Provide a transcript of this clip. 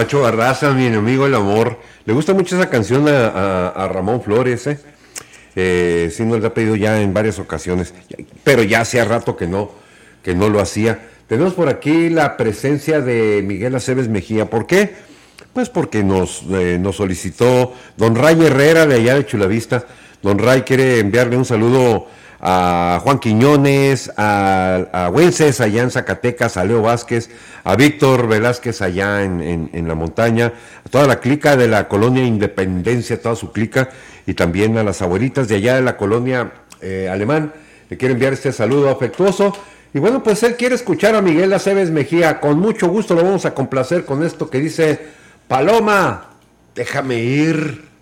Pacho Barraza, mi enemigo el amor. Le gusta mucho esa canción a Ramón Flores, sí nos la ha pedido ya en varias ocasiones, pero ya hacía rato que no lo hacía. Tenemos por aquí la presencia de Miguel Aceves Mejía. ¿Por qué? Pues porque nos solicitó don Ray Herrera de allá de Chulavista. Don Ray quiere enviarle un saludo a Juan Quiñones, a Güences allá en Zacatecas, a Leo Vázquez, a Víctor Velázquez allá en la montaña, a toda la clica de la colonia Independencia, toda su clica, y también a las abuelitas de allá de la colonia Alemán. Le quiero enviar este saludo afectuoso. Y bueno, pues él quiere escuchar a Miguel Aceves Mejía. Con mucho gusto lo vamos a complacer con esto que dice: Paloma, déjame ir.